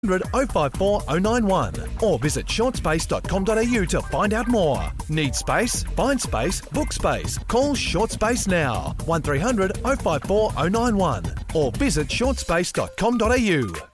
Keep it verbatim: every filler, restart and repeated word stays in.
hundred oh five four oh nine one or visit short space dot com dot a u to find out more. Need space? Find space, book space. Call Short Space now, one three hundred oh five four oh nine one or visit short space dot com dot a u.